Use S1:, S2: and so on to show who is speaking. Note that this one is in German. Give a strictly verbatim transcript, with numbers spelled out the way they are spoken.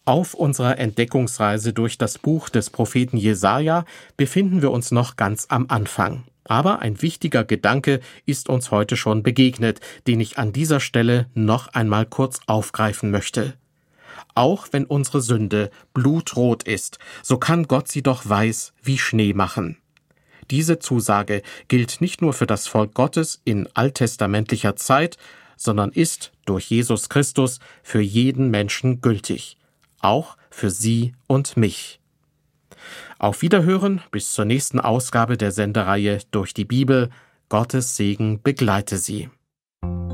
S1: Auf unserer Entdeckungsreise durch das Buch des Propheten Jesaja befinden wir uns noch ganz am Anfang. Aber ein wichtiger Gedanke ist uns heute schon begegnet, den ich an dieser Stelle noch einmal kurz aufgreifen möchte. Auch wenn unsere Sünde blutrot ist, so kann Gott sie doch weiß wie Schnee machen. Diese Zusage gilt nicht nur für das Volk Gottes in alttestamentlicher Zeit, sondern ist durch Jesus Christus für jeden Menschen gültig. Auch für Sie und mich. Auf Wiederhören bis zur nächsten Ausgabe der Sendereihe Durch die Bibel. Gottes Segen begleite Sie.